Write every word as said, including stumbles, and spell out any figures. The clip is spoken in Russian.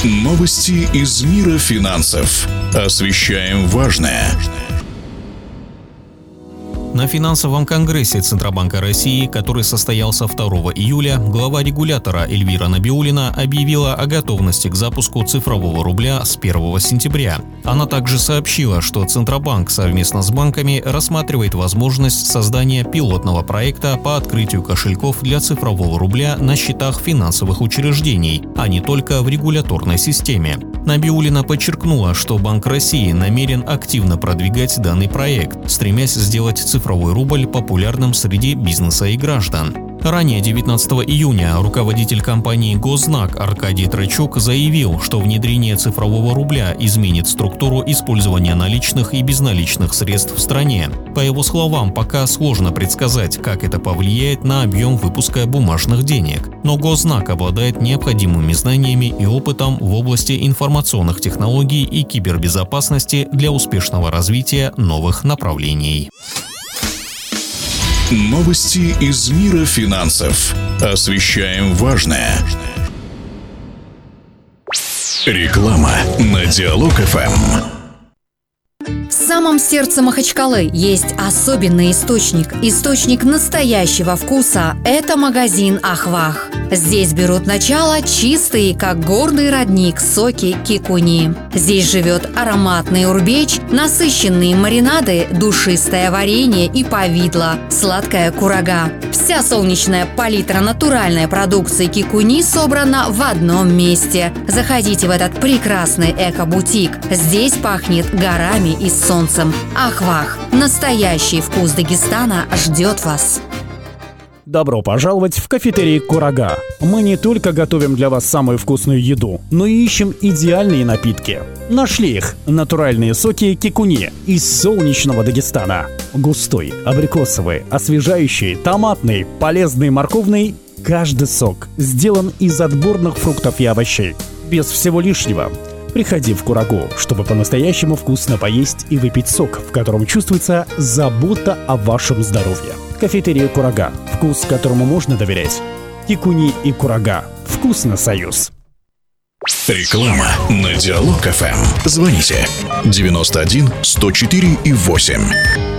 Новости из мира финансов. Освещаем важное. На финансовом конгрессе Центробанка России, который состоялся второго июля, глава регулятора Эльвира Набиуллина объявила о готовности к запуску цифрового рубля с первого сентября. Она также сообщила, что Центробанк совместно с банками рассматривает возможность создания пилотного проекта по открытию кошельков для цифрового рубля на счетах финансовых учреждений, а не только в регуляторной системе. Набиуллина подчеркнула, что Банк России намерен активно продвигать данный проект, стремясь сделать цифровой рубль популярным среди бизнеса и граждан. Ранее, девятнадцатого июня, руководитель компании «Гознак» Аркадий Трачук заявил, что внедрение цифрового рубля изменит структуру использования наличных и безналичных средств в стране. По его словам, пока сложно предсказать, как это повлияет на объем выпуска бумажных денег. Но «Гознак» обладает необходимыми знаниями и опытом в области информационных технологий и кибербезопасности для успешного развития новых направлений. Новости из мира финансов. Освещаем важное. Реклама на Диалог эф эм. В самом сердце Махачкалы есть особенный источник. Источник настоящего вкуса – это магазин «Ахвах». Здесь берут начало чистые, как горный родник, соки кикуни. Здесь живет ароматный урбеч, насыщенные маринады, душистое варенье и повидло, сладкая курага. Вся солнечная палитра натуральной продукции кикуни собрана в одном месте. Заходите в этот прекрасный эко-бутик. Здесь пахнет горами и солнцем. Ахвах. Настоящий вкус Дагестана ждет вас. Добро пожаловать в кафетерий «Курага». Мы не только готовим для вас самую вкусную еду, но и ищем идеальные напитки. Нашли их – натуральные соки кикуни из солнечного Дагестана. Густой, абрикосовый, освежающий, томатный, полезный, морковный – каждый сок сделан из отборных фруктов и овощей. Без всего лишнего. Приходи в «Курагу», чтобы по-настоящему вкусно поесть и выпить сок, в котором чувствуется забота о вашем здоровье. Кафетерия «Курага», вкус которому можно доверять. Кикуни и «Курага». Вкусно, союз. Реклама на Диалог эф эм. Звоните девяносто один сто четыре и восемь.